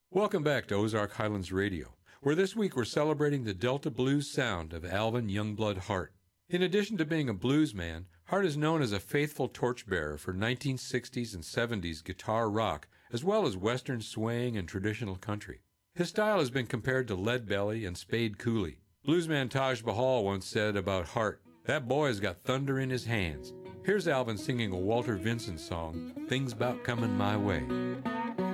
Welcome back to Ozark Highlands Radio, where this week we're celebrating the Delta blues sound of Alvin Youngblood Hart. In addition to being a blues man, Hart is known as a faithful torchbearer for 1960s and 70s guitar rock, as well as western swing and traditional country. His style has been compared to Lead Belly and Spade Cooley. Bluesman Taj Mahal once said about Hart, "That boy has got thunder in his hands." Here's Alvin singing a Walter Vinson song, "Things 'Bout Coming My Way."